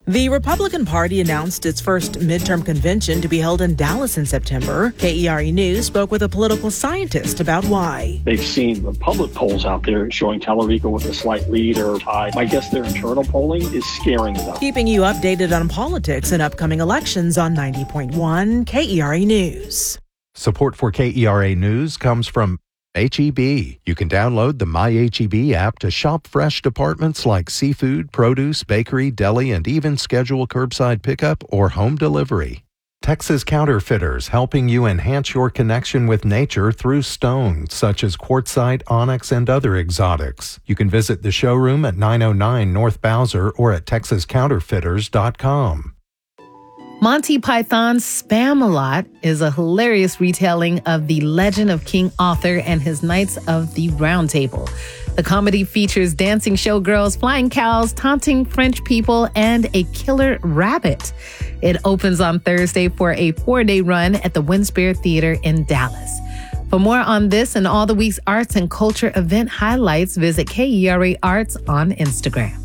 The Republican Party announced its first midterm convention to be held in Dallas in September. KERE News spoke with a political scientist about why. They've seen the public polls out there showing Tallarico with a slight lead or tie. I guess their internal polling is scaring them. Keeping you updated on politics and upcoming elections on 90.1 KERE News. Support for KERA News comes from H-E-B. You can download the My H-E-B app to shop fresh departments like seafood, produce, bakery, deli, and even schedule curbside pickup or home delivery. Texas Counterfeiters, helping you enhance your connection with nature through stone, such as quartzite, onyx, and other exotics. You can visit the showroom at 909 North Bowser or at texascounterfeiters.com. Monty Python's Spam-A-Lot is a hilarious retelling of the legend of King Arthur and his Knights of the Round Table. The comedy features dancing showgirls, flying cows, taunting French people, and a killer rabbit. It opens on Thursday for a 4-day run at the Winspear Theater in Dallas. For more on this and all the week's arts and culture event highlights, visit KERA Arts on Instagram.